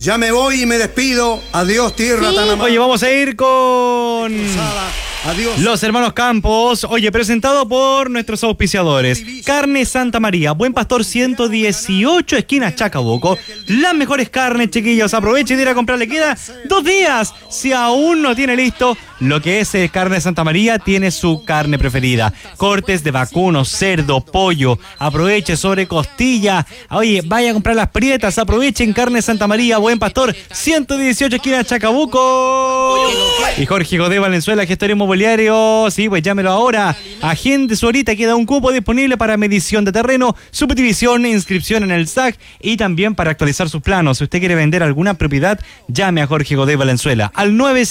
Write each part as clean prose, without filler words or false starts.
Ya me voy y me despido. Adiós, tierra tan amada. Oye, vamos a ir con Adiós. los hermanos Campos. Oye, presentado por nuestros auspiciadores. Carne Santa María, Buen Pastor 118, esquina Chacabuco. Las mejores carnes, chiquillos. Aprovechen de ir a comprar. Le queda 2 días. Si aún no tiene listo lo que es Carne Santa María, tiene su carne preferida. Cortes de vacuno, cerdo, pollo. Aproveche sobre costilla. Oye, vaya a comprar las prietas. Aprovechen Carne Santa María, Buen Pastor 118, esquina Chacabuco. Y Jorge Godé Valenzuela, gestor inmobiliario. Sí, pues llámelo ahora. Agende su horita. Queda un cupo disponible para medición de terreno, subdivisión, inscripción en el SAC y también para actualizar sus planos. Si usted quiere vender alguna propiedad, llame a Jorge Godé Valenzuela al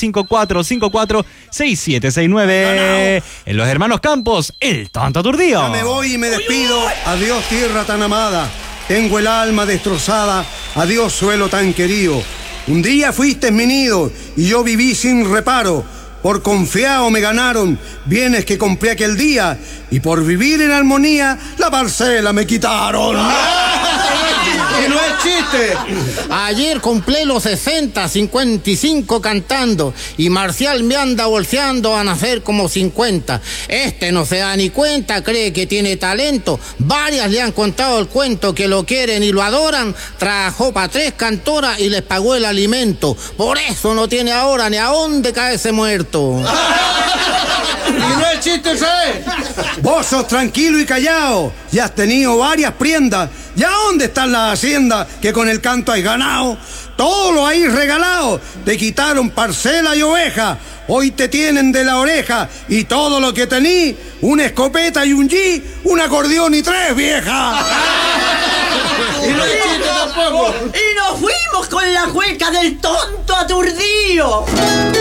954-54-6769. En los hermanos Campos, el tonto aturdido. Ya me voy y me despido. Adiós, tierra tan amada. Tengo el alma destrozada. Adiós, suelo tan querido. Un día fuiste mi nido y yo viví sin reparo. Por confiado me ganaron bienes que compré aquel día y por vivir en armonía la parcela me quitaron. Y no es chiste. Ayer compré los 60, 55 cantando y Marcial me anda bolseando a nacer como 50. Este no se da ni cuenta, cree que tiene talento. Varias le han contado el cuento que lo quieren y lo adoran. Trabajó para 3 cantoras y les pagó el alimento. Por eso no tiene ahora ni a dónde caerse muerto. Y no es chiste, ¿sabes? Vos sos tranquilo y callado y has tenido varias prendas. ¿Ya dónde están las haciendas que con el canto hay ganado? Todo lo hay regalado. Te quitaron parcela y oveja. Hoy te tienen de la oreja y todo lo que tení, una escopeta y un G, un acordeón y 3 viejas. Y no es chiste tampoco. Y nos fuimos con la cueca del tonto aturdido.